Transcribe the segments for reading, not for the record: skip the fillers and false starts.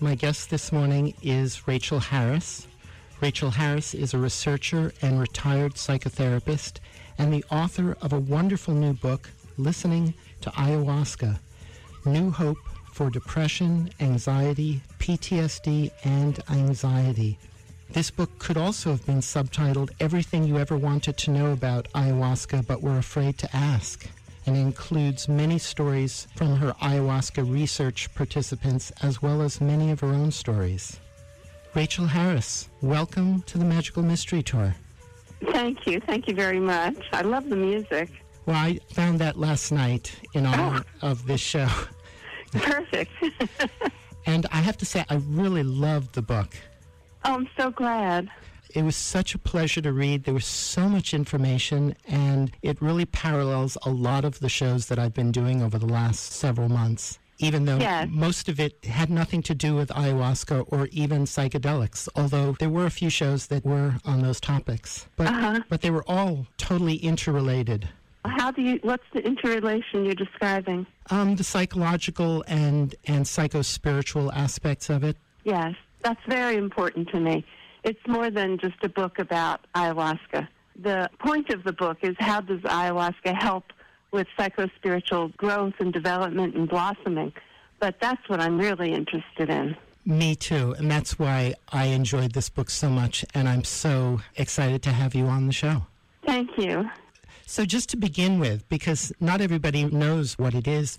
My guest this morning is Rachel Harris. Rachel Harris is a researcher and retired psychotherapist and the author of a wonderful new book, Listening to Ayahuasca, New Hope for Depression, Anxiety, PTSD, and Anxiety. This book could also have been subtitled Everything You Ever Wanted to Know About Ayahuasca But Were Afraid to Ask, and includes many stories from her ayahuasca research participants as well as many of her own stories. Rachel Harris, welcome to the Magical Mystery Tour. Thank you. Thank you very much. I love the music. Well, I found that last night in honor of this show. Perfect. And I have to say, I really loved the book. Oh, I'm so glad. It was such a pleasure to read. There was so much information, and it really parallels a lot of the shows that I've been doing over the last several months, even though most of it had nothing to do with ayahuasca or even psychedelics, although there were a few shows that were on those topics. But they were all totally interrelated. What's the interrelation you're describing? The psychological and psycho-spiritual aspects of it. Yes, that's very important to me. It's more than just a book about ayahuasca. The point of the book is how does ayahuasca help with psycho-spiritual growth and development and blossoming. But that's what I'm really interested in. Me too, and that's why I enjoyed this book so much, and I'm so excited to have you on the show. Thank you. So just to begin with, because not everybody knows what it is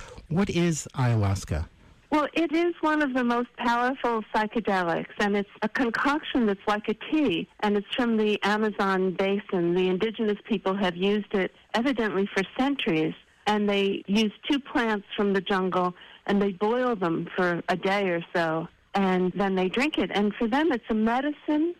ayahuasca? Well, it is one of the most powerful psychedelics, and it's a concoction that's like a tea, and it's from the Amazon basin. The indigenous people have used it evidently for centuries, and they use two plants from the jungle, and they boil them for a day or so, and then they drink it. And for them, it's a medicine,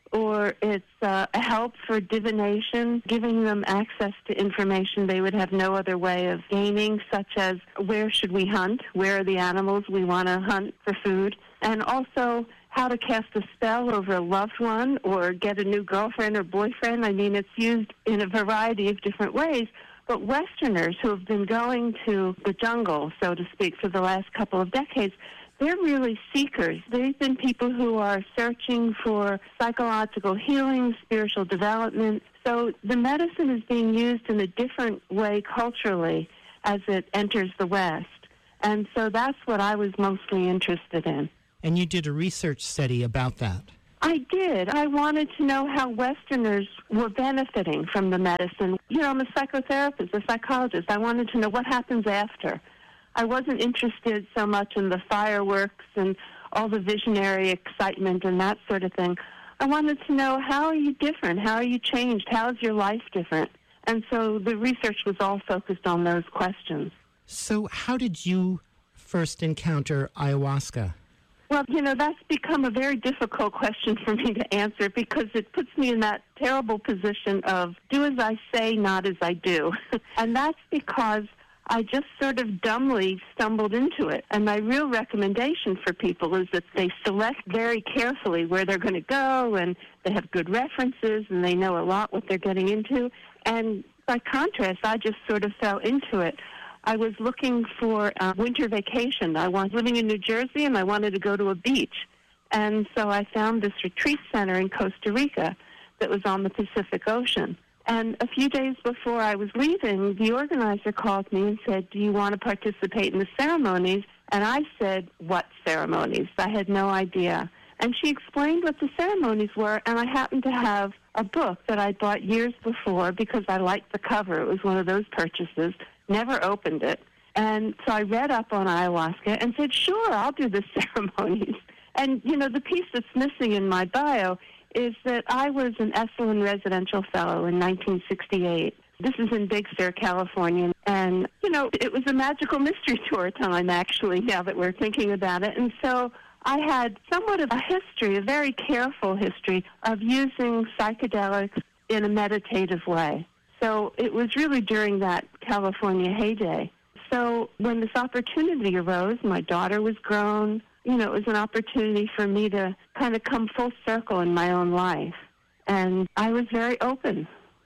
or it's a help for divination, giving them access to information they would have no other way of gaining, such as where should we hunt, where are the animals we want to hunt for food, and also how to cast a spell over a loved one or get a new girlfriend or boyfriend. I mean, it's used in a variety of different ways. But Westerners who have been going to the jungle, so to speak, for the last couple of decades, they're really seekers. They've been people who are searching for psychological healing, spiritual development. So the medicine is being used in a different way culturally as it enters the West. And so that's what I was mostly interested in. And you did a research study about that. I did. I wanted to know how Westerners were benefiting from the medicine. You know, I'm a psychotherapist, a psychologist. I wanted to know what happens after. I wasn't interested so much in the fireworks and all the visionary excitement and that sort of thing. I wanted to know, how are you different? How are you changed? How is your life different? And so the research was all focused on those questions. So how did you first encounter ayahuasca? Well, you know, that's become a very difficult question for me to answer because it puts me in that terrible position of do as I say, not as I do. And that's because I just sort of dumbly stumbled into it. And my real recommendation for people is that they select very carefully where they're going to go, and they have good references, and they know a lot what they're getting into. And by contrast, I just sort of fell into it. I was looking for a winter vacation. I was living in New Jersey, and I wanted to go to a beach. And so I found this retreat center in Costa Rica that was on the Pacific Ocean. And a few days before I was leaving, the organizer called me and said, do you want to participate in the ceremonies? And I said, what ceremonies? I had no idea. And she explained what the ceremonies were, and I happened to have a book that I bought years before because I liked the cover. It was one of those purchases. Never opened it. And so I read up on ayahuasca and said, sure, I'll do the ceremonies. And, you know, the piece that's missing in my bio is that I was an Esalen Residential Fellow in 1968. This is in Big Sur, California. And, you know, it was a magical mystery tour time, actually, now that we're thinking about it. And so I had somewhat of a history, a very careful history, of using psychedelics in a meditative way. So it was really during that California heyday. So when this opportunity arose, my daughter was grown. You know, it was an opportunity for me to kind of come full circle in my own life. And I was very open.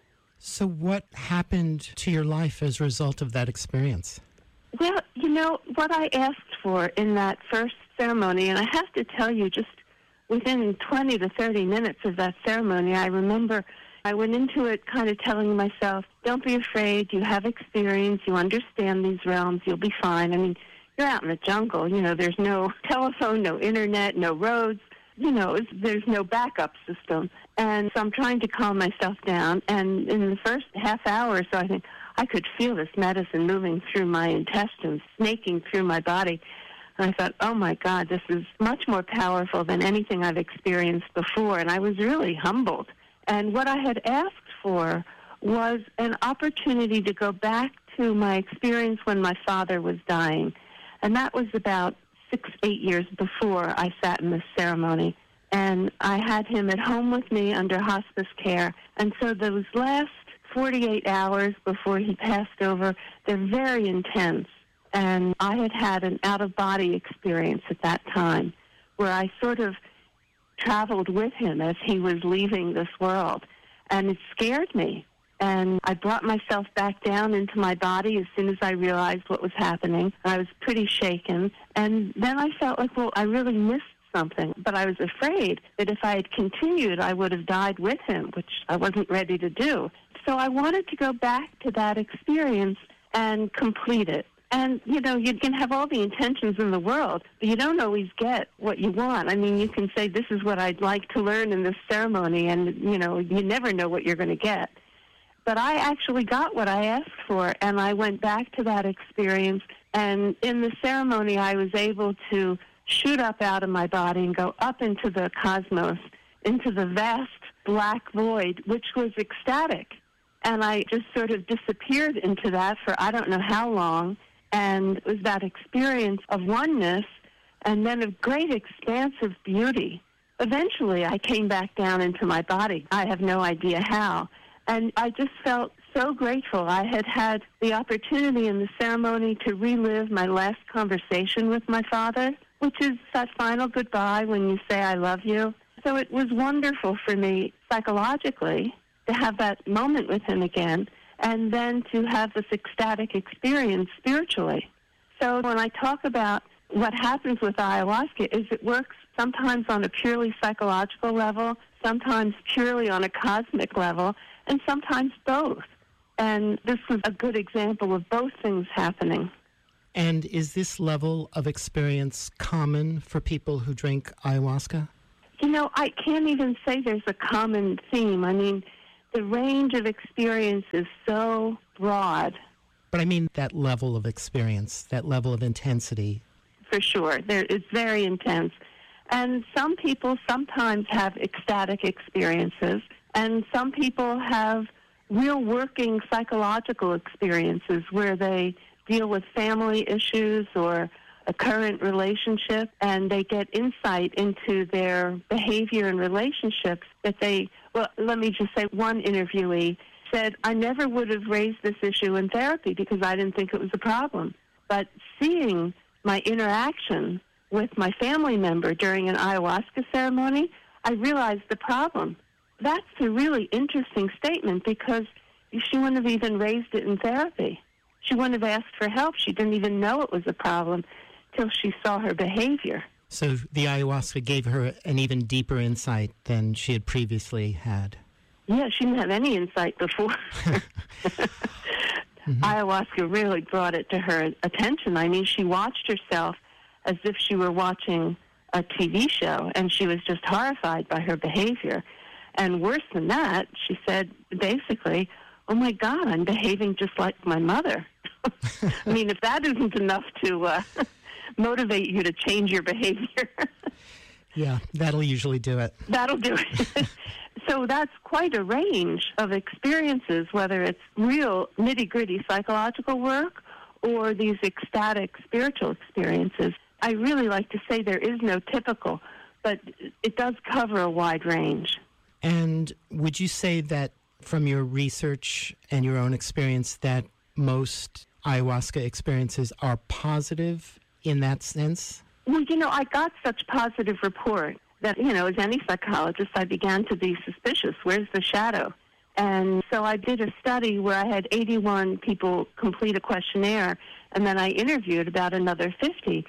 So what happened to your life as a result of that experience? Well, you know, what I asked for in that first ceremony, and I have to tell you, just within 20 to 30 minutes of that ceremony, I remember I went into it kind of telling myself, don't be afraid, you have experience, you understand these realms, you'll be fine. I mean, you're out in the jungle, there's no telephone, no internet, no roads, there's no backup system. And so I'm trying to calm myself down, and in the first half hour or so, I think I could feel this medicine moving through my intestines, snaking through my body. And I thought, oh my God, this is much more powerful than anything I've experienced before, and I was really humbled. And what I had asked for was an opportunity to go back to my experience when my father was dying. And that was about 8 years before I sat in this ceremony. And I had him at home with me under hospice care. And so those last 48 hours before he passed over, they're very intense. And I had had an out-of-body experience at that time where I sort of traveled with him as he was leaving this world, and it scared me. And I brought myself back down into my body as soon as I realized what was happening. I was pretty shaken, and then I felt like, well, I really missed something, but I was afraid that if I had continued, I would have died with him, which I wasn't ready to do. So I wanted to go back to that experience and complete it. And, you can have all the intentions in the world, but you don't always get what you want. I mean, you can say, this is what I'd like to learn in this ceremony, and, you never know what you're going to get. But I actually got what I asked for, and I went back to that experience. And in the ceremony, I was able to shoot up out of my body and go up into the cosmos, into the vast black void, which was ecstatic. And I just sort of disappeared into that for I don't know how long. And it was that experience of oneness and then of great expansive beauty. Eventually, I came back down into my body. I have no idea how. And I just felt so grateful. I had had the opportunity in the ceremony to relive my last conversation with my father, which is that final goodbye when you say, I love you. So it was wonderful for me psychologically to have that moment with him again, and then to have this ecstatic experience spiritually. So when I talk about what happens with ayahuasca is it works sometimes on a purely psychological level, sometimes purely on a cosmic level, and sometimes both. And this was a good example of both things happening. And is this level of experience common for people who drink ayahuasca? I can't even say there's a common theme. I mean, the range of experience is so broad. But I mean that level of experience, that level of intensity. For sure. It's very intense. And some people sometimes have ecstatic experiences, and some people have real working psychological experiences where they deal with family issues or a current relationship, and they get insight into their behavior and relationships that let me just say, one interviewee said, I never would have raised this issue in therapy because I didn't think it was a problem. But seeing my interaction with my family member during an ayahuasca ceremony, I realized the problem. That's a really interesting statement because she wouldn't have even raised it in therapy. She wouldn't have asked for help. She didn't even know it was a problem till she saw her behavior. So the ayahuasca gave her an even deeper insight than she had previously had. Yeah, she didn't have any insight before. Ayahuasca really brought it to her attention. I mean, she watched herself as if she were watching a TV show, and she was just horrified by her behavior. And worse than that, she said, basically, oh, my God, I'm behaving just like my mother. I mean, if that isn't enough to motivate you to change your behavior. Yeah, that'll usually do it. That'll do it. So that's quite a range of experiences, whether it's real nitty-gritty psychological work or these ecstatic spiritual experiences. I really like to say there is no typical, but it does cover a wide range. And would you say that from your research and your own experience that most ayahuasca experiences are positive in that sense? Well, I got such positive report that, as any psychologist, I began to be suspicious. Where's the shadow? And so I did a study where I had 81 people complete a questionnaire, and then I interviewed about another 50.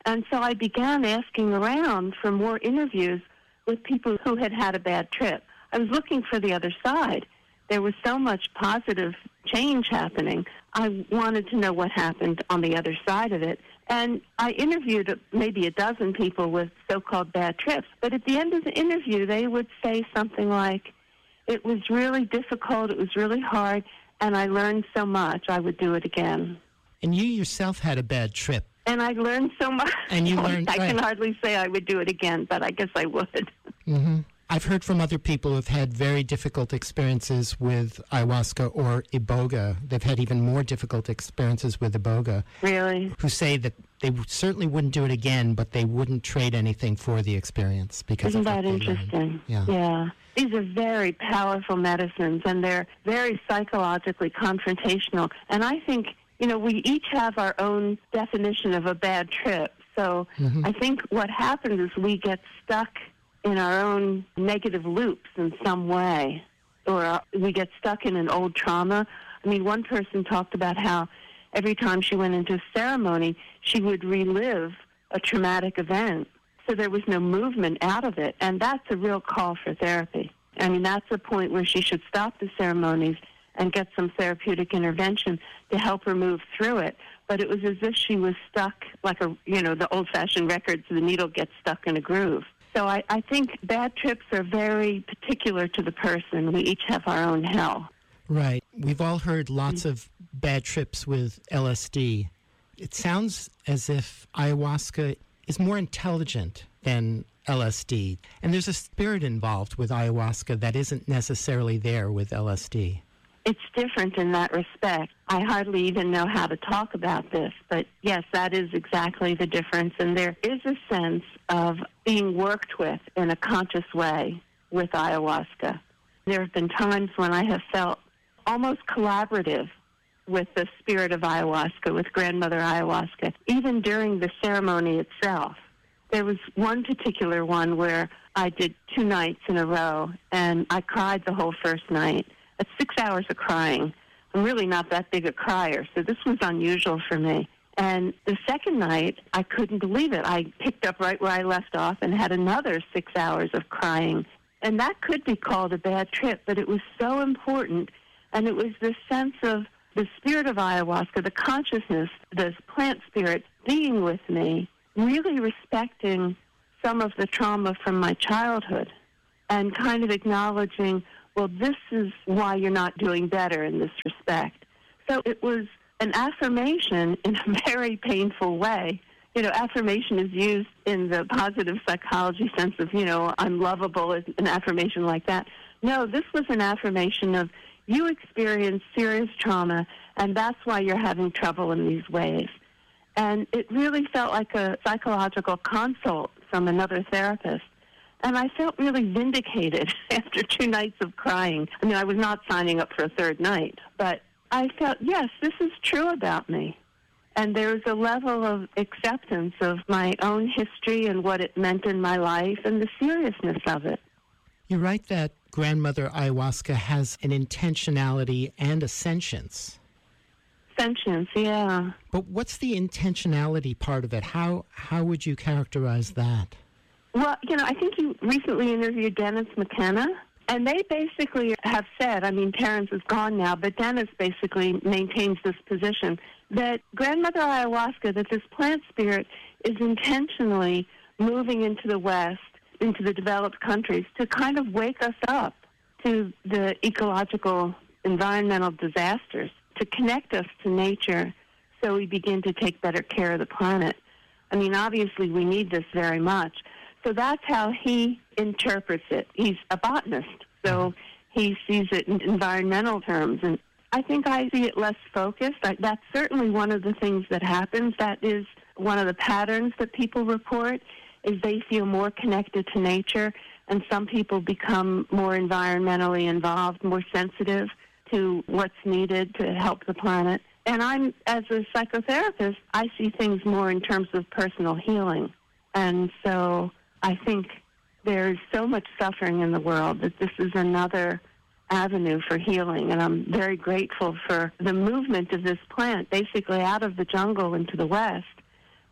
And so I began asking around for more interviews with people who had had a bad trip. I was looking for the other side. There was so much positive change happening. I wanted to know what happened on the other side of it. And I interviewed maybe a dozen people with so-called bad trips. But at the end of the interview, they would say something like, it was really difficult, it was really hard, and I learned so much, I would do it again. And you yourself had a bad trip. And I learned so much. And you learned, I can hardly say I would do it again, but I guess I would. Mm-hmm. I've heard from other people who've had very difficult experiences with ayahuasca or iboga. They've had even more difficult experiences with iboga. Really? Who say that they certainly wouldn't do it again, but they wouldn't trade anything for the experience. Because Isn't that interesting? Yeah. These are very powerful medicines, and they're very psychologically confrontational. And I think, we each have our own definition of a bad trip. So I think what happens is we get stuck in our own negative loops in some way, or we get stuck in an old trauma. I mean, one person talked about how every time she went into a ceremony, she would relive a traumatic event. So there was no movement out of it, and that's a real call for therapy. I mean, that's a point where she should stop the ceremonies and get some therapeutic intervention to help her move through it. But it was as if she was stuck, like the old-fashioned records, the needle gets stuck in a groove. So I think bad trips are very particular to the person. We each have our own hell. Right. We've all heard lots of bad trips with LSD. It sounds as if ayahuasca is more intelligent than LSD. And there's a spirit involved with ayahuasca that isn't necessarily there with LSD. It's different in that respect. I hardly even know how to talk about this, but yes, that is exactly the difference. And there is a sense of being worked with in a conscious way with ayahuasca. There have been times when I have felt almost collaborative with the spirit of ayahuasca, with grandmother ayahuasca, even during the ceremony itself. There was one particular one where I did 2 nights in a row, and I cried the whole first night. It's 6 hours of crying. I'm really not that big a crier, so this was unusual for me. And the second night, I couldn't believe it. I picked up right where I left off and had another 6 hours of crying. And that could be called a bad trip, but it was so important. And it was this sense of the spirit of ayahuasca, the consciousness, the plant spirit being with me, really respecting some of the trauma from my childhood and kind of acknowledging, well, this is why you're not doing better in this respect. So it was an affirmation in a very painful way. Affirmation is used in the positive psychology sense of, I'm lovable, an affirmation like that. No, this was an affirmation of, you experienced serious trauma, and that's why you're having trouble in these ways. And it really felt like a psychological consult from another therapist. And I felt really vindicated after 2 nights of crying. I mean, I was not signing up for a third night, but I felt, yes, this is true about me. And there was a level of acceptance of my own history and what it meant in my life and the seriousness of it. You write that grandmother ayahuasca has an intentionality and a sentience. Sentience, yeah. But what's the intentionality part of it? How would you characterize that? Well, I think you recently interviewed Dennis McKenna, and they basically have said, Terrence is gone now, but Dennis basically maintains this position, that grandmother ayahuasca, that this plant spirit is intentionally moving into the West, into the developed countries, to kind of wake us up to the ecological, environmental disasters, to connect us to nature so we begin to take better care of the planet. Obviously we need this very much. So that's how he interprets it. He's a botanist, so he sees it in environmental terms. And I think I see it less focused. That's certainly one of the things that happens. That is one of the patterns that people report, is they feel more connected to nature, and some people become more environmentally involved, more sensitive to what's needed to help the planet. And as a psychotherapist, I see things more in terms of personal healing. And so I think there's so much suffering in the world that this is another avenue for healing. And I'm very grateful for the movement of this plant, basically out of the jungle into the West,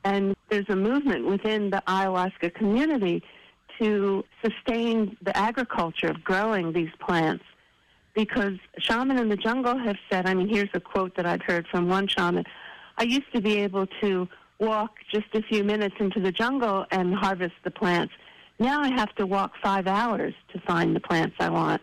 And there's a movement within the ayahuasca community to sustain the agriculture of growing these plants. Because Shaman in the Jungle have said, here's a quote that I've heard from one shaman, I used to be able to walk just a few minutes into the jungle and harvest the plants. Now I have to walk 5 hours to find the plants I want.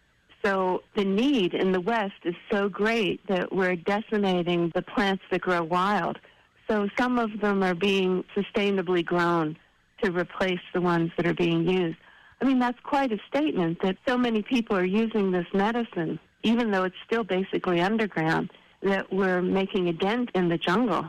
So the need in the West is so great that we're decimating the plants that grow wild. So some of them are being sustainably grown to replace the ones that are being used. That's quite a statement that so many people are using this medicine, even though it's still basically underground, that we're making a dent in the jungle.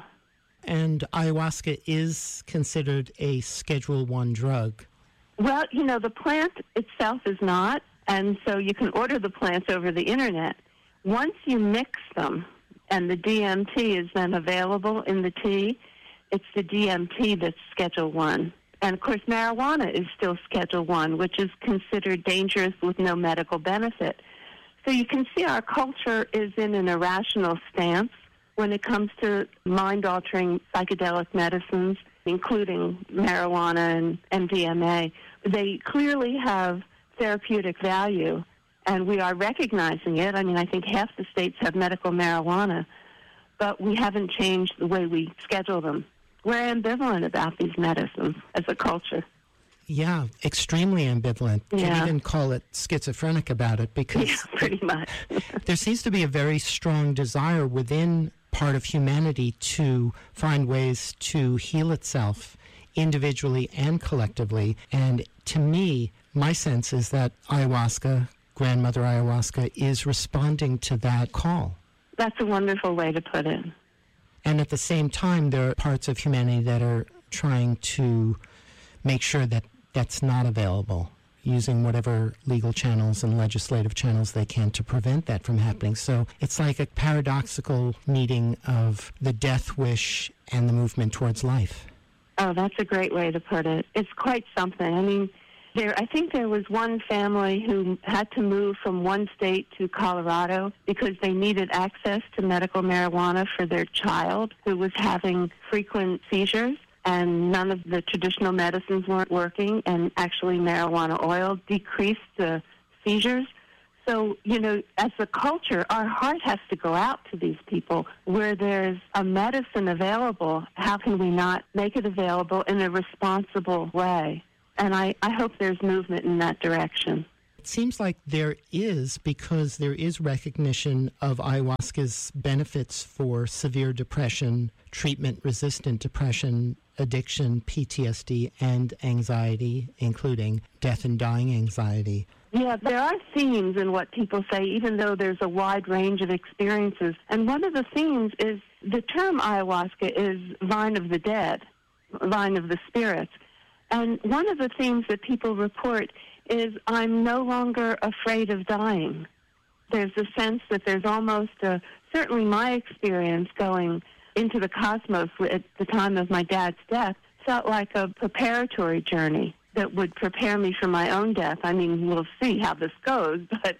And ayahuasca is considered a Schedule I drug. Well, the plant itself is not, and so you can order the plants over the Internet. Once you mix them, and the DMT is then available in the tea, it's the DMT that's Schedule I. And, of course, marijuana is still Schedule I, which is considered dangerous with no medical benefit. So you can see our culture is in an irrational stance when it comes to mind-altering psychedelic medicines, including marijuana and MDMA. They clearly have therapeutic value, and we are recognizing it. I think half the states have medical marijuana, but we haven't changed the way we schedule them. We're ambivalent about these medicines as a culture. Yeah, extremely ambivalent. Yeah. Can even call it schizophrenic about it because pretty much. There seems to be a very strong desire within part of humanity to find ways to heal itself individually and collectively. And to me, my sense is that ayahuasca, grandmother ayahuasca, is responding to that call. That's a wonderful way to put it. And at the same time, there are parts of humanity that are trying to make sure that that's not available, using whatever legal channels and legislative channels they can to prevent that from happening. So it's like a paradoxical meeting of the death wish and the movement towards life. Oh, that's a great way to put it. It's quite something. I think there was one family who had to move from one state to Colorado because they needed access to medical marijuana for their child who was having frequent seizures, and none of the traditional medicines weren't working, and actually marijuana oil decreased the seizures. So, as a culture, our heart has to go out to these people. Where there's a medicine available, how can we not make it available in a responsible way? And I hope there's movement in that direction. It seems like there is, because there is recognition of ayahuasca's benefits for severe depression, treatment-resistant depression, addiction, PTSD, and anxiety, including death and dying anxiety. Yeah, there are themes in what people say, even though there's a wide range of experiences. And one of the themes is the term ayahuasca is vine of the dead, vine of the spirits. And one of the themes that people report is, I'm no longer afraid of dying. There's a sense that there's almost certainly my experience going into the cosmos at the time of my dad's death felt like a preparatory journey that would prepare me for my own death. We'll see how this goes, but,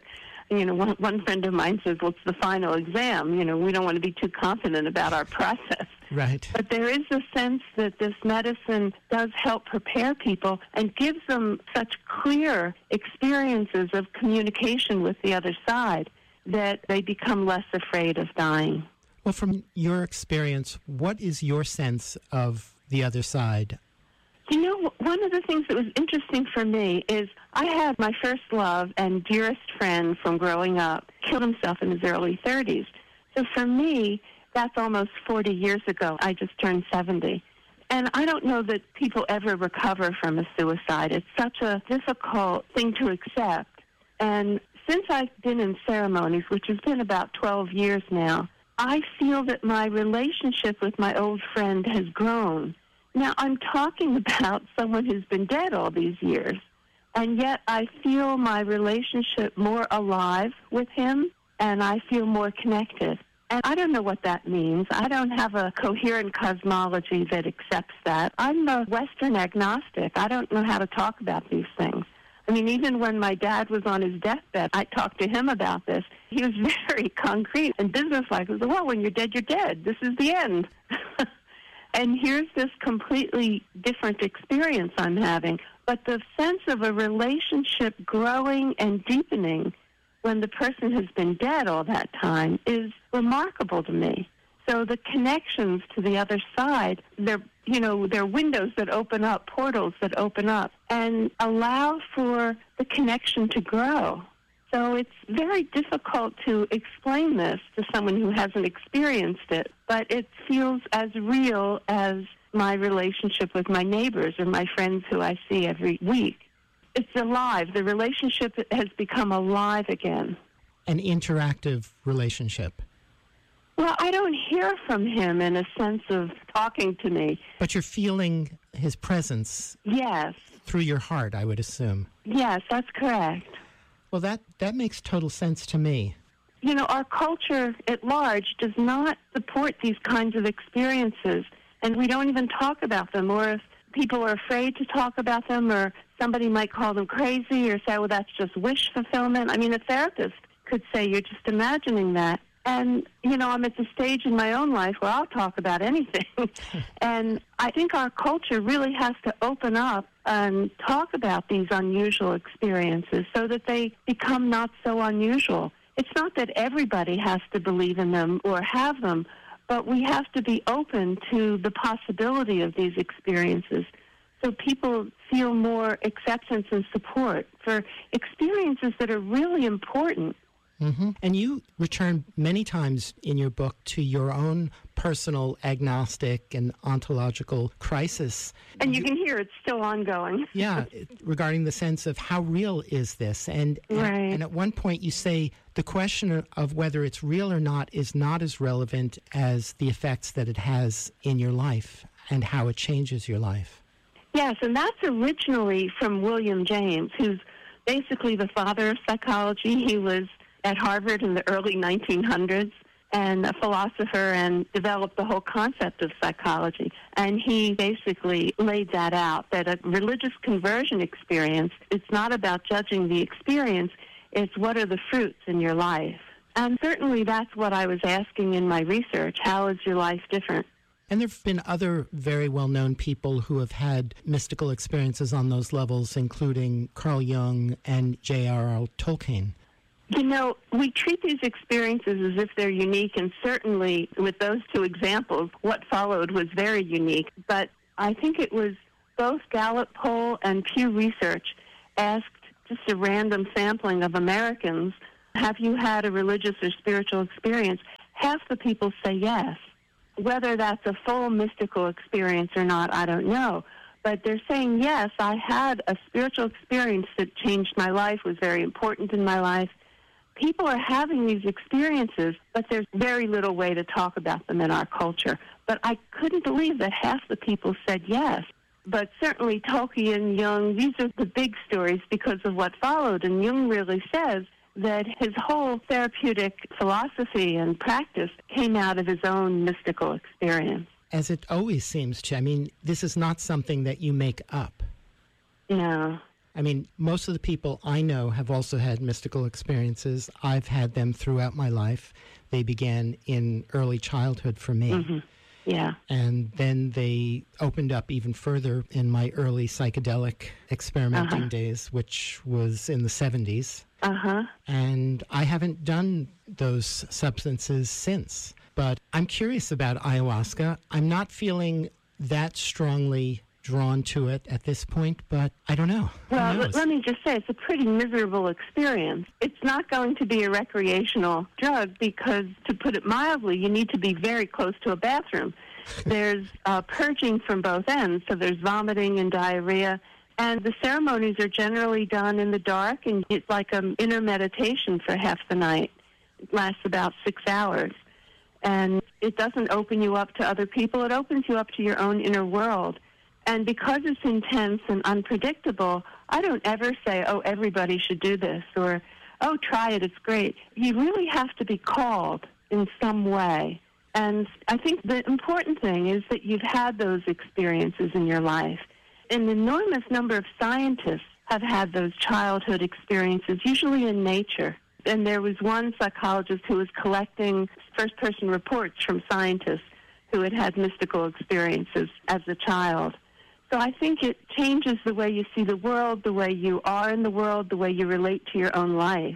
one friend of mine says, well, it's the final exam. We don't want to be too confident about our process. Right. But there is a sense that this medicine does help prepare people and gives them such clear experiences of communication with the other side that they become less afraid of dying. Well, from your experience, what is your sense of the other side? One of the things that was interesting for me is I had my first love and dearest friend from growing up killed himself in his early 30s. So for me, that's almost 40 years ago. I just turned 70. And I don't know that people ever recover from a suicide. It's such a difficult thing to accept. And since I've been in ceremonies, which has been about 12 years now, I feel that my relationship with my old friend has grown. Now, I'm talking about someone who's been dead all these years, and yet I feel my relationship more alive with him, and I feel more connected. And I don't know what that means. I don't have a coherent cosmology that accepts that. I'm a Western agnostic. I don't know how to talk about these things. Even when my dad was on his deathbed, I talked to him about this. He was very concrete and businesslike. He said, well, when you're dead, you're dead. This is the end. And here's this completely different experience I'm having. But the sense of a relationship growing and deepening when the person has been dead all that time is remarkable to me. So the connections to the other side, they're windows that open up, portals that open up, and allow for the connection to grow. So it's very difficult to explain this to someone who hasn't experienced it, but it feels as real as my relationship with my neighbors or my friends who I see every week. It's alive. The relationship has become alive again. An interactive relationship. Well, I don't hear from him in a sense of talking to me. But you're feeling his presence. Yes. Through your heart, I would assume. Yes, that's correct. Well, that makes total sense to me. You know, our culture at large does not support these kinds of experiences, and we don't even talk about them, or if people are afraid to talk about them, or somebody might call them crazy or say, well, that's just wish fulfillment. I mean, a therapist could say, you're just imagining that. And, you know, I'm at the stage in my own life where I'll talk about anything. And I think our culture really has to open up and talk about these unusual experiences so that they become not so unusual. It's not that everybody has to believe in them or have them, but we have to be open to the possibility of these experiences so people feel more acceptance and support for experiences that are really important. Mm-hmm. And you return many times in your book to your own personal agnostic and ontological crisis. And you can hear it's still ongoing. Yeah, regarding the sense of how real is this? And at one point you say the question of whether it's real or not is not as relevant as the effects that it has in your life and how it changes your life. Yes, and that's originally from William James, who's basically the father of psychology. He was at Harvard in the early 1900s and a philosopher and developed the whole concept of psychology. And he basically laid that out, that a religious conversion experience, it's not about judging the experience, it's what are the fruits in your life. And certainly that's what I was asking in my research. How is your life different? And there have been other very well-known people who have had mystical experiences on those levels, including Carl Jung and J.R.R. Tolkien. You know, we treat these experiences as if they're unique, and certainly with those two examples, what followed was very unique. But I think it was both Gallup poll and Pew Research asked just a random sampling of Americans, have you had a religious or spiritual experience? Half the people say yes. Whether that's a full mystical experience or not, I don't know. But they're saying, yes, I had a spiritual experience that changed my life, was very important in my life. People are having these experiences, but there's very little way to talk about them in our culture. But I couldn't believe that half the people said yes. But certainly Tolkien, Jung, these are the big stories because of what followed. And Jung really says that his whole therapeutic philosophy and practice came out of his own mystical experience. As it always seems to. I mean, this is not something that you make up. No. I mean, most of the people I know have also had mystical experiences. I've had them throughout my life. They began in early childhood for me. Mm-hmm. Yeah. And then they opened up even further in my early psychedelic experimenting days, which was in the 70s. And I haven't done those substances since. But I'm curious about ayahuasca. I'm not feeling that strongly drawn to it at this point, but I don't know. Well, let me just say, it's a pretty miserable experience. It's not going to be a recreational drug because, to put it mildly, you need to be very close to a bathroom. There's purging from both ends, so there's vomiting and diarrhea. And the ceremonies are generally done in the dark, and it's like an inner meditation for half the night. It lasts about 6 hours. And it doesn't open you up to other people. It opens you up to your own inner world. And because it's intense and unpredictable, I don't ever say, oh, everybody should do this, or, oh, try it, it's great. You really have to be called in some way. And I think the important thing is that you've had those experiences in your life. An enormous number of scientists have had those childhood experiences, usually in nature. And there was one psychologist who was collecting first-person reports from scientists who had had mystical experiences as a child. So I think it changes the way you see the world, the way you are in the world, the way you relate to your own life.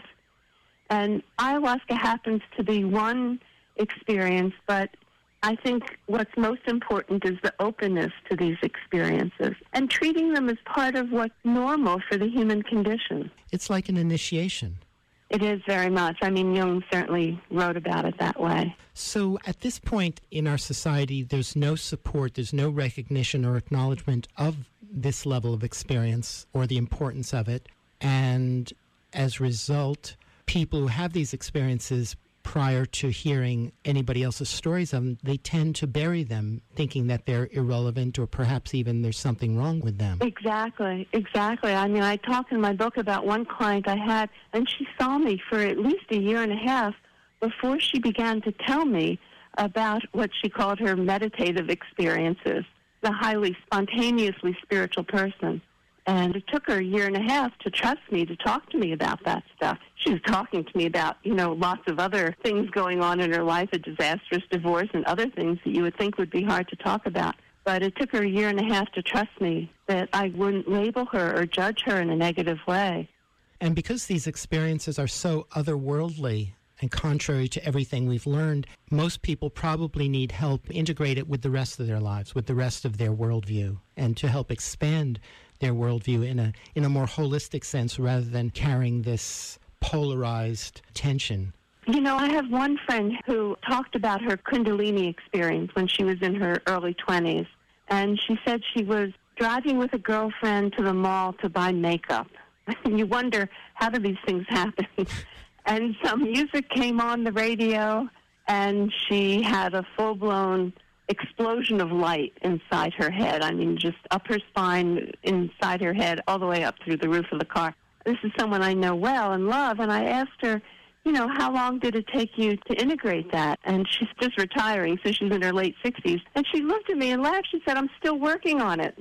And ayahuasca happens to be one experience, but I think what's most important is the openness to these experiences and treating them as part of what's normal for the human condition. It's like an initiation. It is very much. I mean, Jung certainly wrote about it that way. So at this point in our society, there's no support, there's no recognition or acknowledgement of this level of experience or the importance of it. And as a result, people who have these experiences prior to hearing anybody else's stories of them, they tend to bury them, thinking that they're irrelevant or perhaps even there's something wrong with them. Exactly. I mean, I talk in my book about one client I had, and she saw me for at least a year and a half before she began to tell me about what she called her meditative experiences, the highly spontaneously spiritual person. And it took her a year and a half to trust me, to talk to me about that stuff. She was talking to me about, lots of other things going on in her life, a disastrous divorce and other things that you would think would be hard to talk about. But it took her a year and a half to trust me that I wouldn't label her or judge her in a negative way. And because these experiences are so otherworldly and contrary to everything we've learned, most people probably need help integrate it with the rest of their lives, with the rest of their worldview, and to help expand their worldview in a more holistic sense rather than carrying this polarized tension. I have one friend who talked about her Kundalini experience when she was in her early 20s. And she said she was driving with a girlfriend to the mall to buy makeup. And you wonder, how do these things happen? And some music came on the radio, and she had a full-blown explosion of light inside her head. I mean, just up her spine, inside her head, all the way up through the roof of the car. This is someone I know well and love, and I asked her, how long did it take you to integrate that? And she's just retiring, so she's in her late 60s. And she looked at me and laughed. She said, I'm still working on it.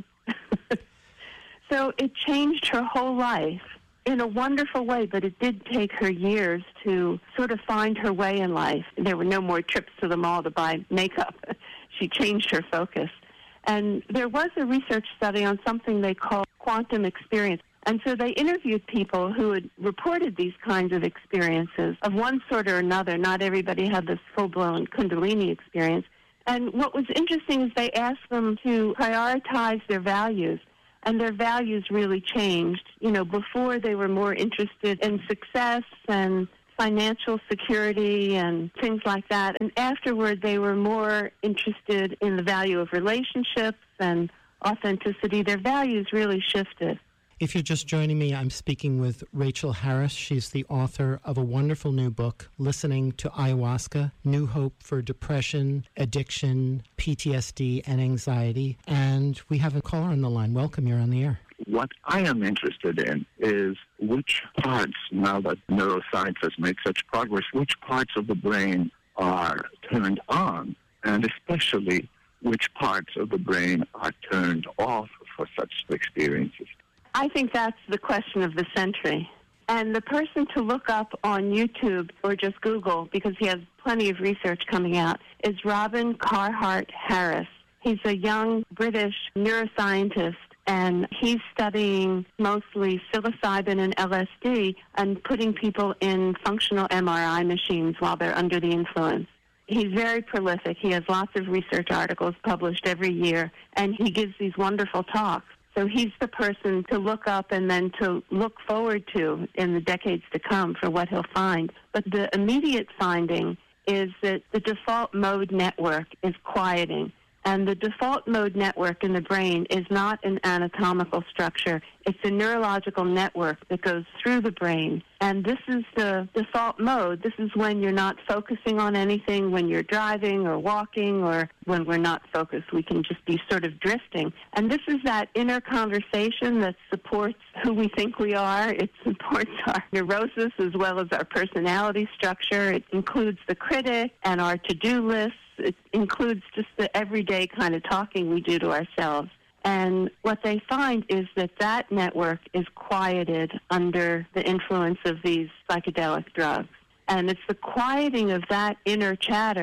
So it changed her whole life in a wonderful way, but it did take her years to sort of find her way in life. There were no more trips to the mall to buy makeup. She changed her focus. And there was a research study on something they call quantum experience. And so they interviewed people who had reported these kinds of experiences of one sort or another. Not everybody had this full-blown Kundalini experience. And what was interesting is they asked them to prioritize their values. And their values really changed. Before they were more interested in success and financial security and things like that. And afterward, they were more interested in the value of relationships and authenticity. Their values really shifted. If you're just joining me, I'm speaking with Rachel Harris. She's the author of a wonderful new book, Listening to Ayahuasca, New Hope for Depression, Addiction, PTSD, and Anxiety. And we have a caller on the line. Welcome, you're on the air. What I am interested in is which parts, now that neuroscience has made such progress, which parts of the brain are turned on, and especially which parts of the brain are turned off for such experiences. I think that's the question of the century. And the person to look up on YouTube or just Google, because he has plenty of research coming out, is Robin Carhart Harris. He's a young British neuroscientist, and he's studying mostly psilocybin and LSD and putting people in functional MRI machines while they're under the influence. He's very prolific. He has lots of research articles published every year, and he gives these wonderful talks. So he's the person to look up and then to look forward to in the decades to come for what he'll find. But the immediate finding is that the default mode network is quieting. And the default mode network in the brain is not an anatomical structure. It's a neurological network that goes through the brain. And this is the default mode. This is when you're not focusing on anything, when you're driving or walking, or when we're not focused. We can just be sort of drifting. And this is that inner conversation that supports who we think we are. It supports our neurosis as well as our personality structure. It includes the critic and our to-do lists. It includes just the everyday kind of talking we do to ourselves. And what they find is that network is quieted under the influence of these psychedelic drugs. And it's the quieting of that inner chatter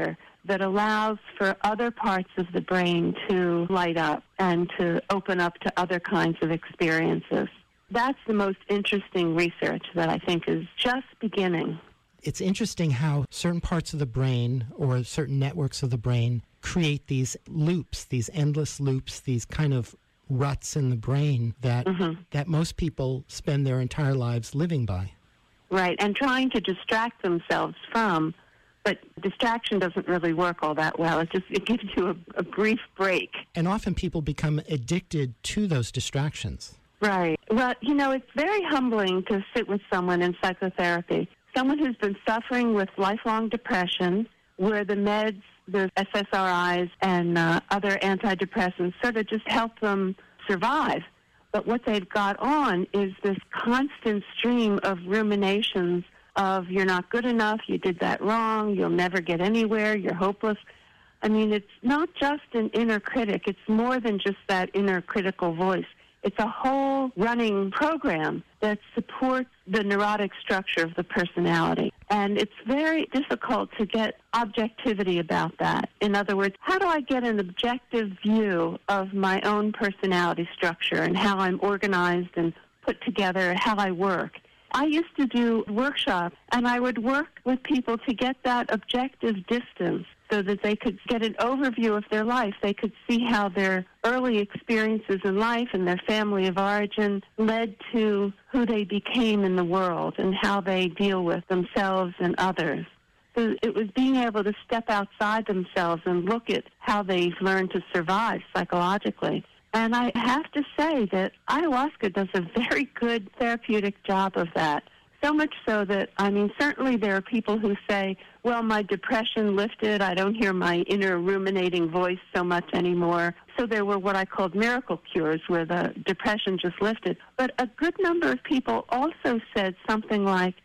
that allows for other parts of the brain to light up and to open up to other kinds of experiences. That's the most interesting research that I think is just beginning. It's interesting how certain parts of the brain or certain networks of the brain create these loops, these endless loops, these kind of ruts in the brain that most people spend their entire lives living by. Right, and trying to distract themselves from, but distraction doesn't really work all that well. It gives you a brief break. And often people become addicted to those distractions. Right. Well, it's very humbling to sit with someone in psychotherapy, someone who's been suffering with lifelong depression, where the meds, the SSRIs and other antidepressants sort of just help them survive. But what they've got on is this constant stream of ruminations of you're not good enough, you did that wrong, you'll never get anywhere, you're hopeless. I mean, it's not just an inner critic. It's more than just that inner critical voice. It's a whole running program that supports the neurotic structure of the personality. And it's very difficult to get objectivity about that. In other words, how do I get an objective view of my own personality structure and how I'm organized and put together, how I work? I used to do workshops, and I would work with people to get that objective distance so that they could get an overview of their life. They could see how their early experiences in life and their family of origin led to who they became in the world and how they deal with themselves and others. So it was being able to step outside themselves and look at how they've learned to survive psychologically. And I have to say that ayahuasca does a very good therapeutic job of that. So much so that, certainly there are people who say, well, my depression lifted, I don't hear my inner ruminating voice so much anymore. So there were what I called miracle cures where the depression just lifted. But a good number of people also said something like,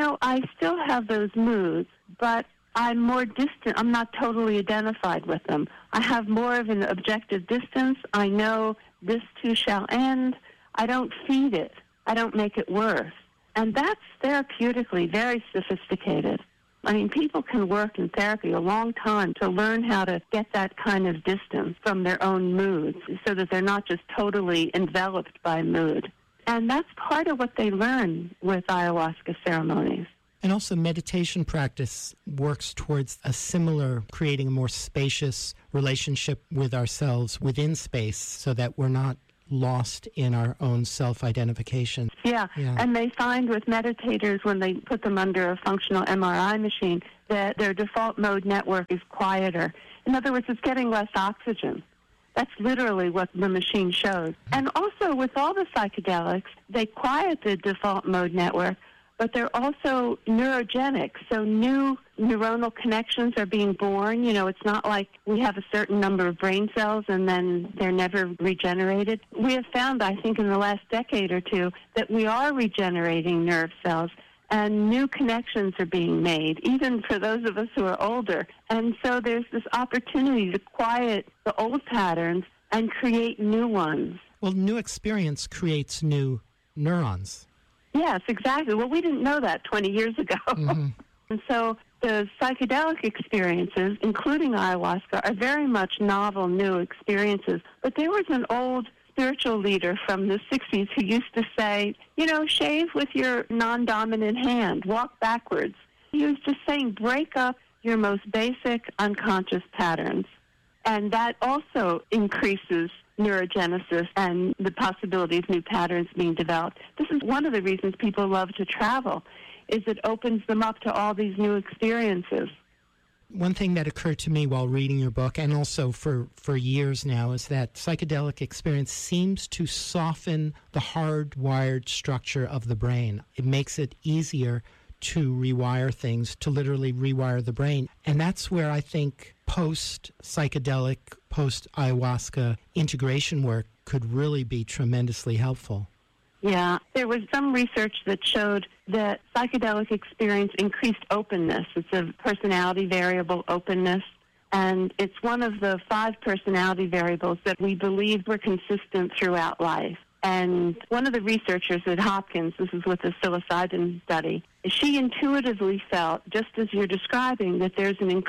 I still have those moods, but I'm more distant. I'm not totally identified with them. I have more of an objective distance. I know this too shall end. I don't feed it. I don't make it worse. And that's therapeutically very sophisticated. People can work in therapy a long time to learn how to get that kind of distance from their own moods so that they're not just totally enveloped by mood. And that's part of what they learn with ayahuasca ceremonies. And also meditation practice works towards a similar, creating a more spacious relationship with ourselves within space so that we're not lost in our own self-identification. Yeah, and they find with meditators when they put them under a functional MRI machine that their default mode network is quieter. In other words, it's getting less oxygen. That's literally what the machine shows. And also with all the psychedelics, they quiet the default mode network, but they're also neurogenic. So new neuronal connections are being born. It's not like we have a certain number of brain cells and then they're never regenerated. We have found, I think, in the last decade or two that we are regenerating nerve cells and new connections are being made, even for those of us who are older. And so there's this opportunity to quiet the old patterns and create new ones. Well, new experience creates new neurons. Yes, exactly. Well, we didn't know that 20 years ago. Mm-hmm. And so the psychedelic experiences, including ayahuasca, are very much novel, new experiences. But there was an old spiritual leader from the 60s who used to say, shave with your non-dominant hand, walk backwards. He was just saying, break up your most basic unconscious patterns. And that also increases neurogenesis and the possibility of new patterns being developed. This is one of the reasons people love to travel, is it opens them up to all these new experiences. One thing that occurred to me while reading your book, and also for years now, is that psychedelic experience seems to soften the hardwired structure of the brain. It makes it easier to rewire things, to literally rewire the brain. And that's where I think post-psychedelic, post-ayahuasca integration work could really be tremendously helpful. Yeah, there was some research that showed that psychedelic experience increased openness. It's a personality variable, openness, and it's one of the 5 personality variables that we believe were consistent throughout life. And one of the researchers at Hopkins, this is with the psilocybin study, she intuitively felt, just as you're describing, that there's an increased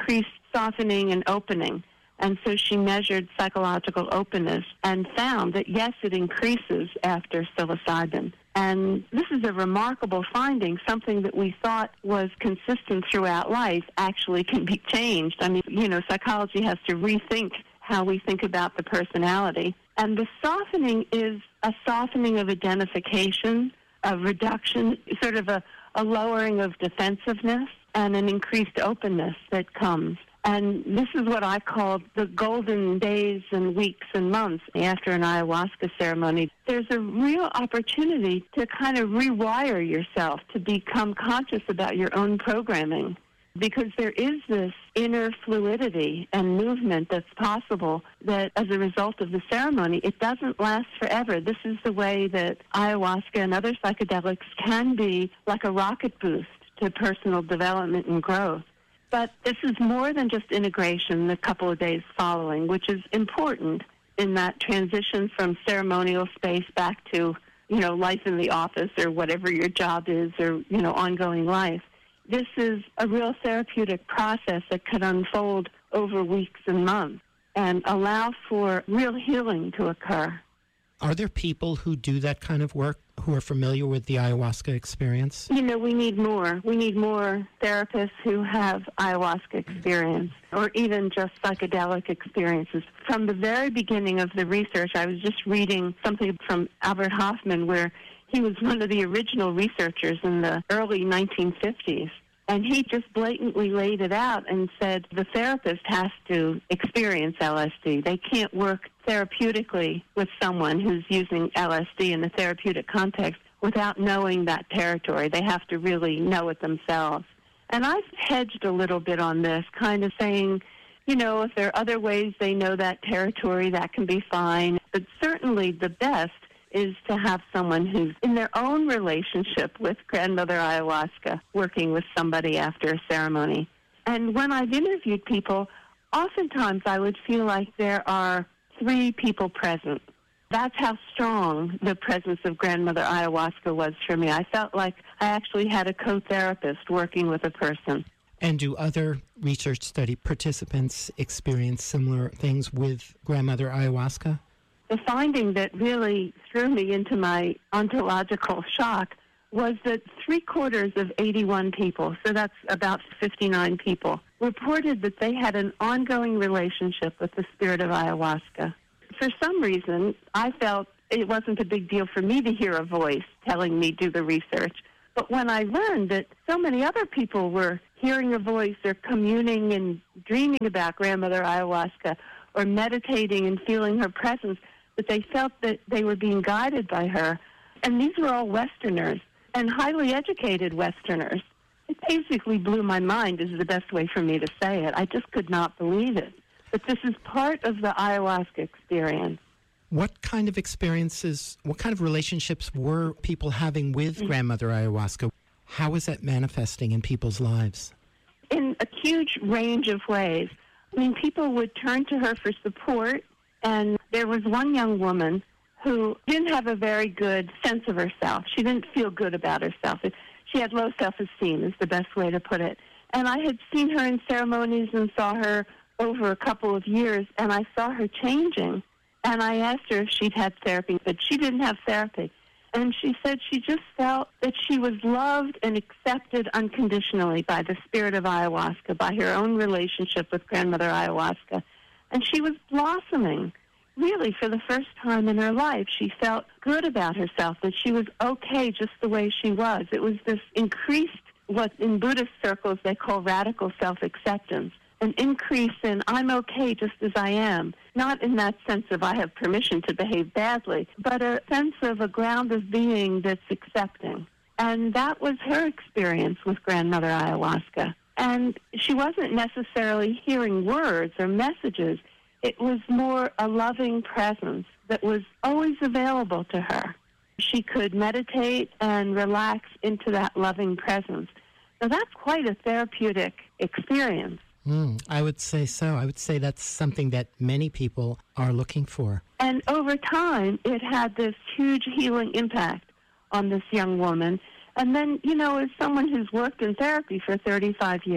softening and opening. And so she measured psychological openness and found that, yes, it increases after psilocybin. And this is a remarkable finding. Something that we thought was consistent throughout life actually can be changed. I mean, psychology has to rethink how we think about the personality. And the softening is a softening of identification, a reduction, sort of a lowering of defensiveness, and an increased openness that comes. And this is what I call the golden days and weeks and months after an ayahuasca ceremony. There's a real opportunity to kind of rewire yourself, to become conscious about your own programming, because there is this inner fluidity and movement that's possible that as a result of the ceremony, it doesn't last forever. This is the way that ayahuasca and other psychedelics can be like a rocket boost to personal development and growth. But this is more than just integration the couple of days following, which is important in that transition from ceremonial space back to, life in the office or whatever your job is or, ongoing life. This is a real therapeutic process that could unfold over weeks and months and allow for real healing to occur. Are there people who do that kind of work who are familiar with the ayahuasca experience? We need more. We need more therapists who have ayahuasca experience or even just psychedelic experiences. From the very beginning of the research, I was just reading something from Albert Hofmann where he was one of the original researchers in the early 1950s. And he just blatantly laid it out and said the therapist has to experience LSD. They can't work therapeutically with someone who's using LSD in a therapeutic context without knowing that territory. They have to really know it themselves. And I've hedged a little bit on this, kind of saying, if there are other ways they know that territory, that can be fine. But certainly the best is to have someone who's in their own relationship with grandmother ayahuasca working with somebody after a ceremony. And when I've interviewed people, oftentimes I would feel like there are 3 people present. That's how strong the presence of grandmother ayahuasca was for me. I felt like I actually had a co-therapist working with a person. And do other research study participants experience similar things with grandmother ayahuasca? The finding that really threw me into my ontological shock was that 3/4 of 81 people, so that's about 59 people, reported that they had an ongoing relationship with the spirit of ayahuasca. For some reason, I felt it wasn't a big deal for me to hear a voice telling me do the research. But when I learned that so many other people were hearing a voice or communing and dreaming about grandmother ayahuasca or meditating and feeling her presence, that they felt that they were being guided by her. And these were all Westerners, and highly educated Westerners. It basically blew my mind, is the best way for me to say it. I just could not believe it. But this is part of the ayahuasca experience. What kind of experiences, what kind of relationships were people having with grandmother ayahuasca? How is that manifesting in people's lives? In a huge range of ways. People would turn to her for support. And there was one young woman who didn't have a very good sense of herself. She didn't feel good about herself. She had low self-esteem is the best way to put it. And I had seen her in ceremonies and saw her over a couple of years, and I saw her changing. And I asked her if she'd had therapy, but she didn't have therapy. And she said she just felt that she was loved and accepted unconditionally by the spirit of ayahuasca, by her own relationship with grandmother ayahuasca. And she was blossoming. Really, for the first time in her life, she felt good about herself, that she was okay just the way she was. It was this increased, what in Buddhist circles they call radical self-acceptance, an increase in I'm okay just as I am, not in that sense of I have permission to behave badly, but a sense of a ground of being that's accepting. And that was her experience with grandmother ayahuasca. And she wasn't necessarily hearing words or messages. It was more a loving presence that was always available to her. She could meditate and relax into that loving presence. Now, that's quite a therapeutic experience. I would say so. I would say that's something that many people are looking for. And over time, it had this huge healing impact on this young woman. And then, as someone who's worked in therapy for 35 years,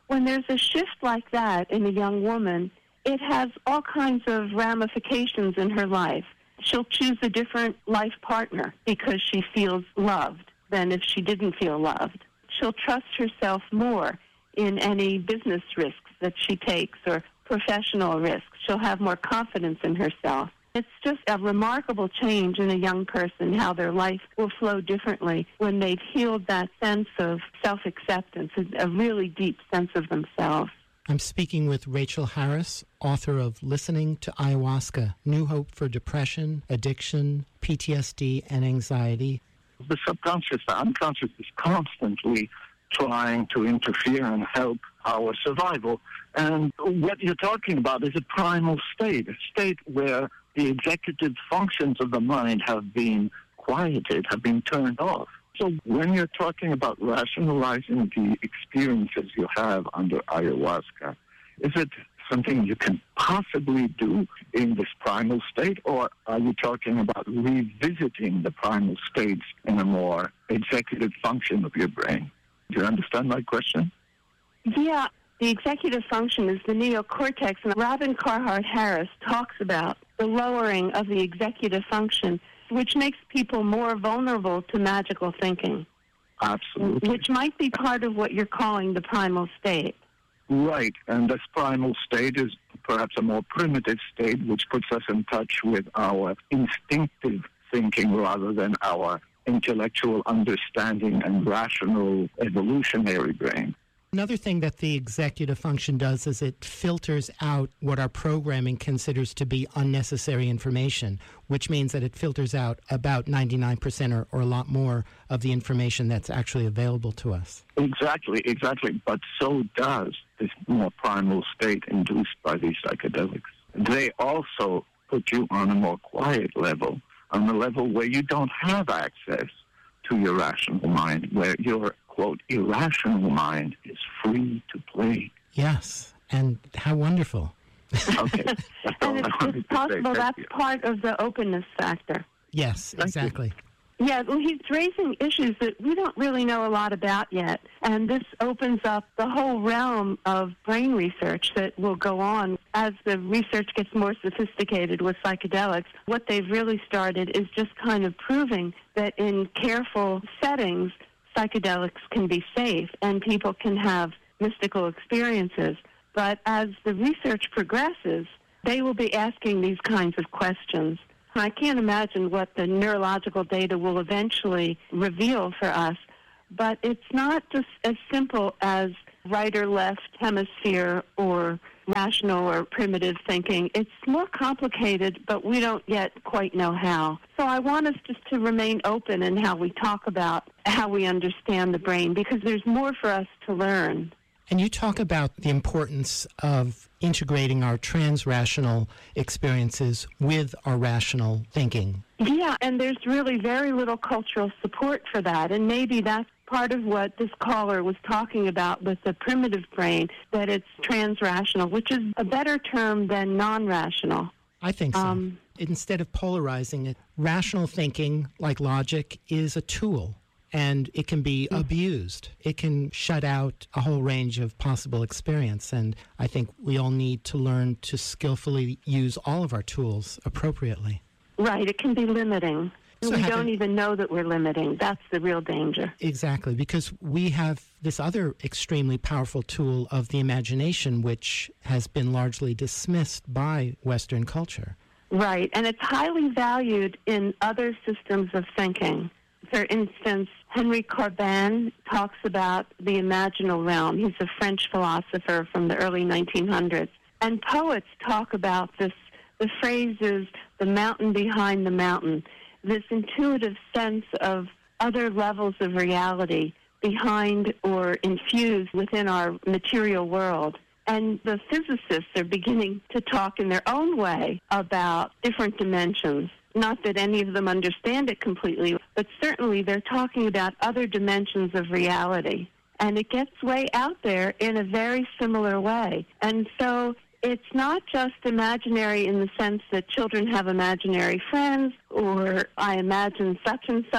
when there's a shift like that in a young woman, it has all kinds of ramifications in her life. She'll choose a different life partner because she feels loved than if she didn't feel loved. She'll trust herself more in any business risks that she takes or professional risks. She'll have more confidence in herself. It's just a remarkable change in a young person, how their life will flow differently when they've healed that sense of self-acceptance, a really deep sense of themselves. I'm speaking with Rachel Harris, author of Listening to Ayahuasca, New Hope for Depression, Addiction, PTSD, and Anxiety. The subconscious, the unconscious is constantly trying to interfere and help our survival. And what you're talking about is a primal state, a state where the executive functions of the mind have been quieted, have been turned off. So when you're talking about rationalizing the experiences you have under ayahuasca, is it something you can possibly do in this primal state, or are you talking about revisiting the primal states in a more executive function of your brain? Do you understand my question? Yeah, the executive function is the neocortex, and Robin Carhart Harris talks about the lowering of the executive function, which makes people more vulnerable to magical thinking. Absolutely. Which might be part of what you're calling the primal state. Right, and this primal state is perhaps a more primitive state, which puts us in touch with our instinctive thinking rather than our intellectual understanding and rational evolutionary brain. Another thing that the executive function does is it filters out what our programming considers to be unnecessary information, which means that it filters out about 99% or a lot more of the information that's actually available to us. Exactly. But so does this more primal state induced by these psychedelics. They also put you on a more quiet level, on a level where you don't have access to your rational mind, where your, quote, irrational mind is free to play. Yes, and how wonderful. Okay. And it's possible that's part of the openness factor. Yes, exactly. Yeah, well, he's raising issues that we don't really know a lot about yet, and this opens up the whole realm of brain research that will go on as the research gets more sophisticated with psychedelics. What they've really started is just kind of proving that in careful settings, psychedelics can be safe and people can have mystical experiences. But as the research progresses, they will be asking these kinds of questions. I can't imagine what the neurological data will eventually reveal for us, but it's not just as simple as right or left hemisphere or rational or primitive thinking. It's more complicated, but we don't yet quite know how. So I want us just to remain open in how we talk about how we understand the brain, because there's more for us to learn. And you talk about the importance of integrating our trans-rational experiences with our rational thinking. Yeah, and there's really very little cultural support for that, and maybe that's part of what this caller was talking about with the primitive brain, that it's trans-rational, which is a better term than non-rational. I think so. Instead of polarizing it, rational thinking, like logic, is a tool. And it can be abused. It can shut out a whole range of possible experience. And I think we all need to learn to skillfully use all of our tools appropriately. Right. It can be limiting. So we don't even know that we're limiting. That's the real danger. Exactly, because we have this other extremely powerful tool of the imagination, which has been largely dismissed by Western culture. Right. And it's highly valued in other systems of thinking. For instance, Henry Corbin talks about the imaginal realm. He's a French philosopher from the early 1900s. And poets talk about this. The phrase is the mountain behind the mountain, this intuitive sense of other levels of reality behind or infused within our material world. And the physicists are beginning to talk in their own way about different dimensions. Not that any of them understand it completely, but certainly they're talking about other dimensions of reality. And it gets way out there in a very similar way. And so it's not just imaginary in the sense that children have imaginary friends or I imagine such and such.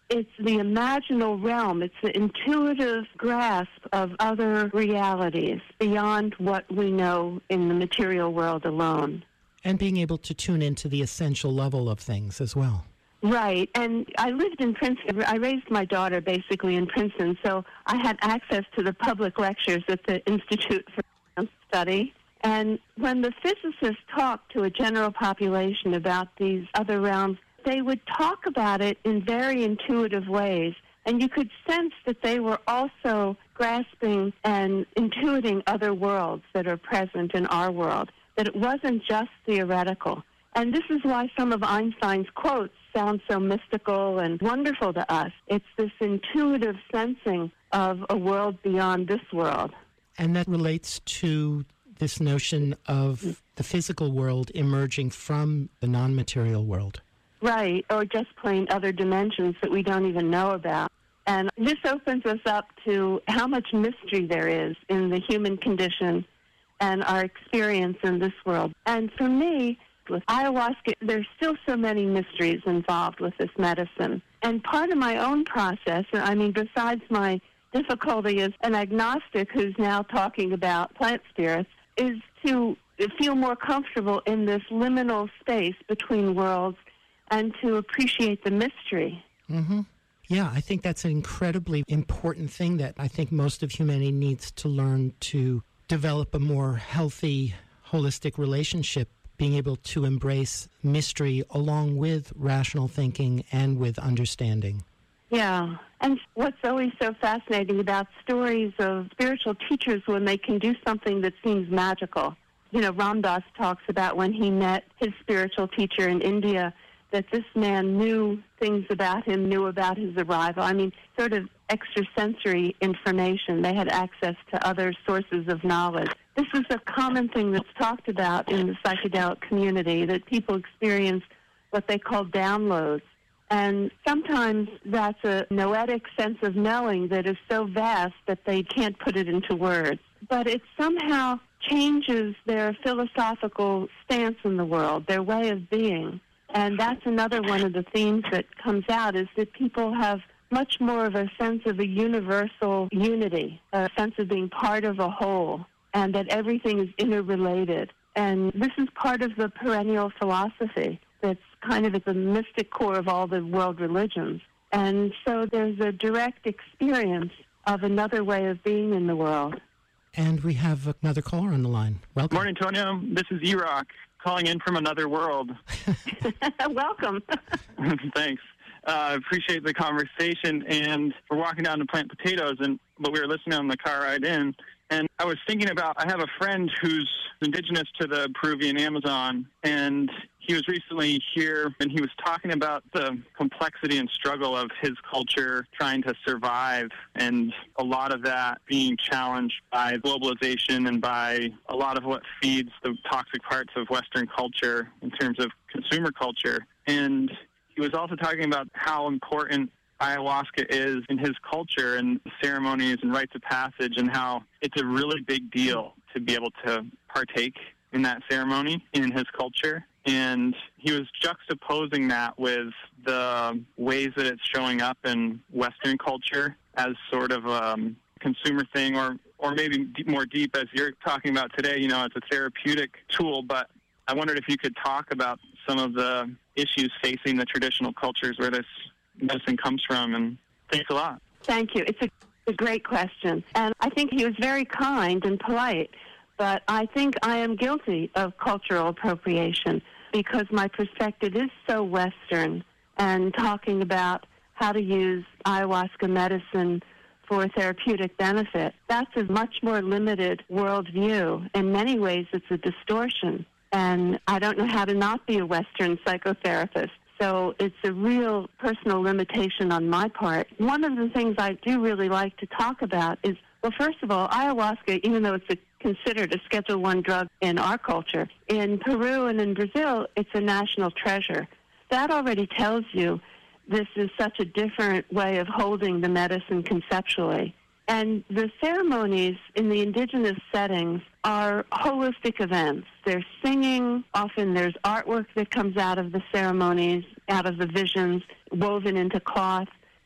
It's the imaginal realm. It's the intuitive grasp of other realities beyond what we know in the material world alone. And being able to tune into the essential level of things as well. Right. And I lived in Princeton. I raised my daughter basically in Princeton, so I had access to the public lectures at the Institute for Advanced Study. And when the physicists talked to a general population about these other realms, they would talk about it in very intuitive ways. And you could sense that they were also grasping and intuiting other worlds that are present in our world, that it wasn't just theoretical. And this is why some of Einstein's quotes sound so mystical and wonderful to us. It's this intuitive sensing of a world beyond this world. And that relates to this notion of the physical world emerging from the non-material world. Right, or just plain other dimensions that we don't even know about. And this opens us up to how much mystery there is in the human condition and our experience in this world. And for me, with ayahuasca, there's still so many mysteries involved with this medicine. And part of my own process, I mean, besides my difficulty as an agnostic who's now talking about plant spirits, is to feel more comfortable in this liminal space between worlds and to appreciate the mystery. Mm-hmm. Yeah, I think that's an incredibly important thing that I think most of humanity needs to learn to develop a more healthy, holistic relationship, being able to embrace mystery along with rational thinking and with understanding. Yeah, and what's always so fascinating about stories of spiritual teachers when they can do something that seems magical. You know, Ram Dass talks about when he met his spiritual teacher in India, that this man knew things about him, knew about his arrival. I mean, sort of extrasensory information. They had access to other sources of knowledge. This is a common thing that's talked about in the psychedelic community, that people experience what they call downloads. And sometimes that's a noetic sense of knowing that is so vast that they can't put it into words. But it somehow changes their philosophical stance in the world, their way of being. And that's another one of the themes that comes out, is that people have much more of a sense of a universal unity, a sense of being part of a whole, and that everything is interrelated. And this is part of the perennial philosophy that's kind of at the mystic core of all the world religions. And so there's a direct experience of another way of being in the world. And we have another caller on the line. Welcome. Morning, Antonio. This is E-Rock calling in from another world. Welcome. Thanks. Appreciate the conversation. And we're walking down to plant potatoes, but we were listening on the car ride in. And I was thinking about, I have a friend who's indigenous to the Peruvian Amazon, and he was recently here, and he was talking about the complexity and struggle of his culture trying to survive, and a lot of that being challenged by globalization and by a lot of what feeds the toxic parts of Western culture in terms of consumer culture. And he was also talking about how important ayahuasca is in his culture and ceremonies and rites of passage, and how it's a really big deal to be able to partake in that ceremony in his culture. And he was juxtaposing that with the ways that it's showing up in Western culture as sort of a consumer thing, or maybe more deep, as you're talking about today, you know, it's a therapeutic tool. But I wondered if you could talk about some of the issues facing the traditional cultures where this medicine comes from. And thanks a lot. Thank you. It's a great question. And I think he was very kind and polite, but I think I am guilty of cultural appropriation because my perspective is so Western, and talking about how to use ayahuasca medicine for therapeutic benefit. That's a much more limited worldview. In many ways, it's a distortion. And I don't know how to not be a Western psychotherapist. So it's a real personal limitation on my part. One of the things I do really like to talk about is, well, first of all, ayahuasca, even though it's considered a Schedule I drug in our culture, in Peru and in Brazil, it's a national treasure. That already tells you this is such a different way of holding the medicine conceptually. And the ceremonies in the indigenous settings are holistic events. There's singing, often there's artwork that comes out of the ceremonies, out of the visions, woven into cloth.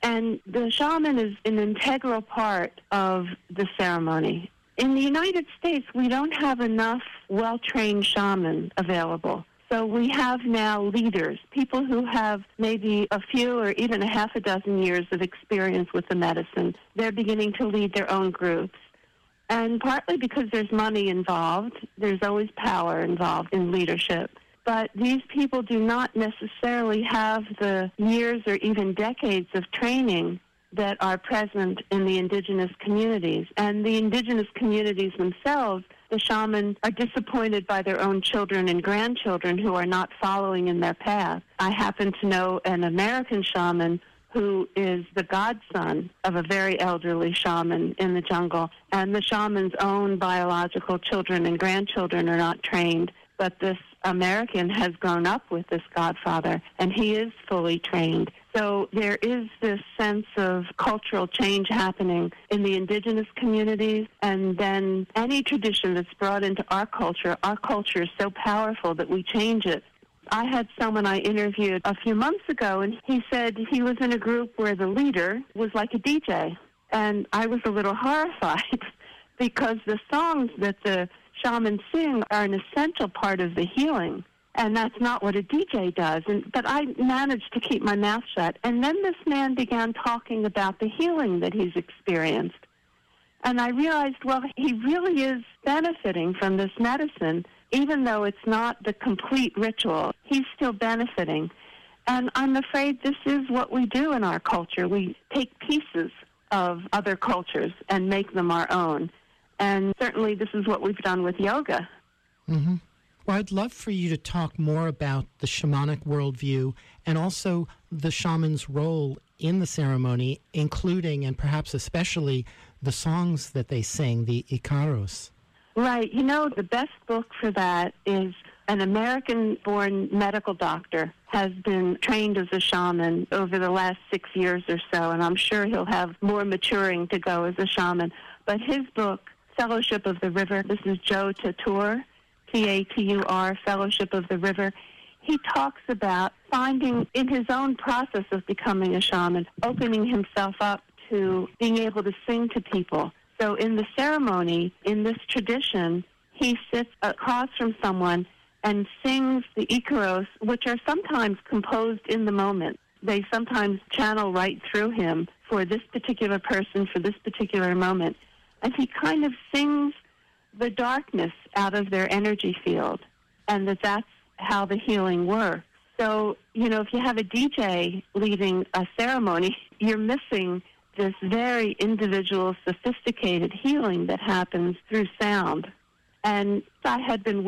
And the shaman is an integral part of the ceremony. In the United States, we don't have enough well-trained shaman available. So we have now leaders, people who have maybe a few or even a half a dozen years of experience with the medicine. They're beginning to lead their own groups. And partly because there's money involved, there's always power involved in leadership. But these people do not necessarily have the years or even decades of training that are present in the indigenous communities. And the indigenous communities themselves, the shamans, are disappointed by their own children and grandchildren who are not following in their path. I happen to know an American shaman who is the godson of a very elderly shaman in the jungle, and the shaman's own biological children and grandchildren are not trained, but this American has grown up with this godfather, and he is fully trained. So there is this sense of cultural change happening in the indigenous communities, and then any tradition that's brought into our culture is so powerful that we change it. I had someone I interviewed a few months ago, and he said he was in a group where the leader was like a DJ. And I was a little horrified because the songs that the shamans sing are an essential part of the healing. And that's not what a DJ does. But I managed to keep my mouth shut. And then this man began talking about the healing that he's experienced. And I realized, well, he really is benefiting from this medicine. Even though it's not the complete ritual, he's still benefiting. And I'm afraid this is what we do in our culture. We take pieces of other cultures and make them our own. And certainly this is what we've done with yoga. Mm-hmm. Well, I'd love for you to talk more about the shamanic worldview and also the shaman's role in the ceremony, including and perhaps especially the songs that they sing, the Icaros. Right. You know, the best book for that is an American-born medical doctor has been trained as a shaman over the last 6 years or so, and I'm sure he'll have more maturing to go as a shaman. But his book, Fellowship of the River, this is Joe Tatur, T-A-T-U-R, Fellowship of the River. He talks about finding in his own process of becoming a shaman, opening himself up to being able to sing to people. So in the ceremony, in this tradition, he sits across from someone and sings the Icaros, which are sometimes composed in the moment. They sometimes channel right through him for this particular person, for this particular moment. And he kind of sings the darkness out of their energy field, and that's how the healing works. So, you know, if you have a DJ leading a ceremony, you're missing this very individual, sophisticated healing that happens through sound. And I had been